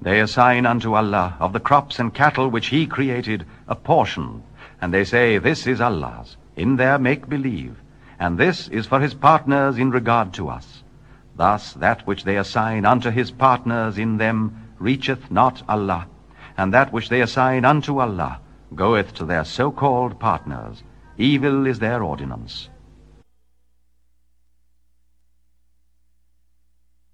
They assign unto Allah of the crops and cattle which He created a portion, and they say, This is Allah's, in their make-believe, and this is for His partners in regard to us. Thus that which they assign unto His partners in them reacheth not Allah, and that which they assign unto Allah goeth to their so-called partners. Evil is their ordinance.